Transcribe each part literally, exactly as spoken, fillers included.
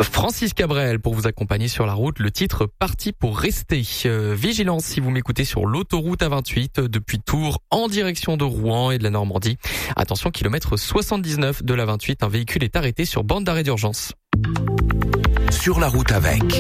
Francis Cabrel pour vous accompagner sur la route. Le titre Parti pour rester. Euh, vigilance si vous m'écoutez sur l'autoroute A vingt-huit depuis Tours en direction de Rouen et de la Normandie. Attention, kilomètre soixante-dix-neuf de l'A vingt-huit, un véhicule est arrêté sur bande d'arrêt d'urgence. Sur la route avec.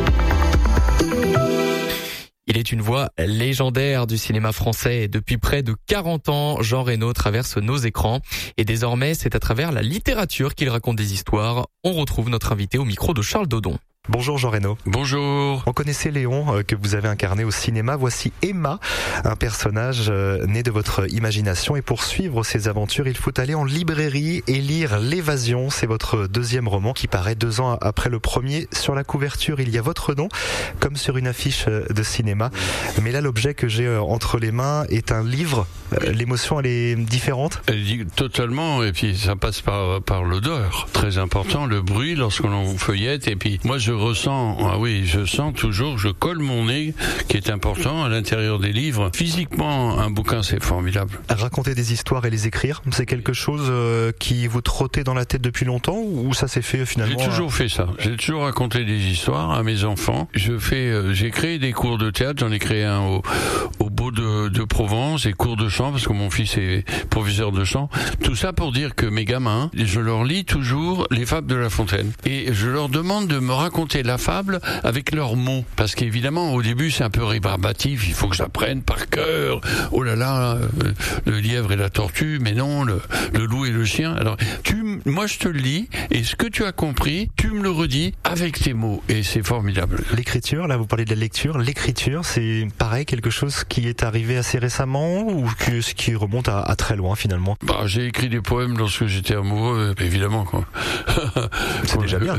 Il est une voix légendaire du cinéma français. Depuis près de quarante ans, Jean Reno traverse nos écrans. Et désormais, c'est à travers la littérature qu'il raconte des histoires. On retrouve notre invité au micro de Charles Dodon. Bonjour Jean Reno. Bonjour. On connaissait Léon euh, que vous avez incarné au cinéma. Voici Emma, un personnage euh, né de votre imagination. Et pour suivre ses aventures, il faut aller en librairie et lire L'Évasion. C'est votre deuxième roman qui paraît deux ans après le premier. Sur la couverture, il y a votre nom, comme sur une affiche de cinéma. Mais là, l'objet que j'ai entre les mains est un livre. Euh, l'émotion, elle est différente ? Elle dit totalement, et puis ça passe par, par l'odeur. Très important, le bruit lorsqu'on en feuillette. Et puis moi, je Je ressens, ah oui, je sens toujours, je colle mon nez, qui est important à l'intérieur des livres. Physiquement, un bouquin, c'est formidable. Raconter des histoires et les écrire, c'est quelque chose qui vous trottait dans la tête depuis longtemps ou ça s'est fait finalement ? J'ai toujours fait ça. J'ai toujours raconté des histoires à mes enfants. Je fais, j'ai créé des cours de théâtre. J'en ai créé un au, au Beau de, de Provence et cours de chant parce que mon fils est professeur de chant. Tout ça pour dire que mes gamins, je leur lis toujours les fables de La Fontaine et je leur demande de me raconter la fable avec leurs mots, parce qu'évidemment au début c'est un peu rébarbatif, il faut que j'apprenne par cœur, oh là là, le lièvre et la tortue, mais non, le, le loup et le chien. Alors tu, moi je te le lis, et ce que tu as compris, tu me le redis avec tes mots, et c'est formidable. L'écriture, là vous parlez de la lecture, l'écriture c'est pareil, quelque chose qui est arrivé assez récemment, ou que, ce qui remonte à, à très loin finalement? Bah j'ai écrit des poèmes lorsque j'étais amoureux, évidemment quoi. C'est déjà bien.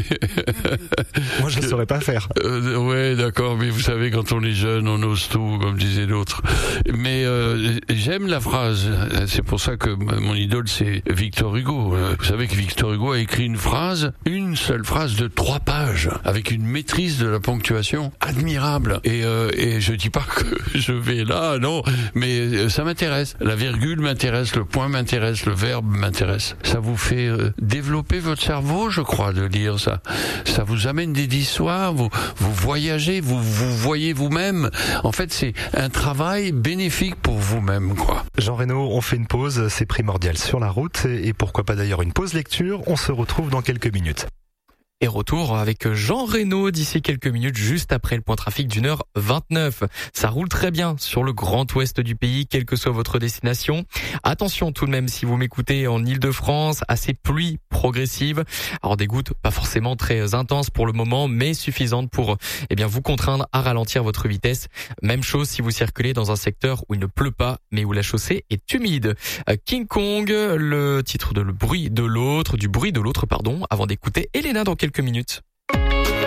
Moi, je ne saurais pas faire. Euh, ouais, d'accord, mais vous savez, quand on est jeune, on ose tout, comme disait l'autre. Mais euh, j'aime la phrase. C'est pour ça que mon idole, c'est Victor Hugo. Vous savez que Victor Hugo a écrit une phrase, une seule phrase de trois pages, avec une maîtrise de la ponctuation admirable. Et, euh, et je dis pas que je vais là, non, mais ça m'intéresse. La virgule m'intéresse, le point m'intéresse, le verbe m'intéresse. Ça vous fait euh, développer votre cerveau, je crois, de lire ça. Ça vous amène des histoires, vous, vous voyagez, vous vous voyez vous-même. En fait, c'est un travail bénéfique pour vous-même, quoi. Jean Reno, on fait une pause, c'est primordial sur la route, et pourquoi pas d'ailleurs une pause lecture. On se retrouve dans quelques minutes. Et retour avec Jean Reno d'ici quelques minutes, juste après le point trafic d'une heure vingt-neuf. Ça roule très bien sur le grand ouest du pays, quelle que soit votre destination. Attention tout de même, si vous m'écoutez en Île-de-France, à ces pluies progressives. Alors des gouttes pas forcément très intenses pour le moment, mais suffisantes pour eh bien vous contraindre à ralentir votre vitesse. Même chose si vous circulez dans un secteur où il ne pleut pas, mais où la chaussée est humide. King Kong, le titre de Le bruit de l'autre, du bruit de l'autre, pardon, avant d'écouter Elena dans quelques minutes.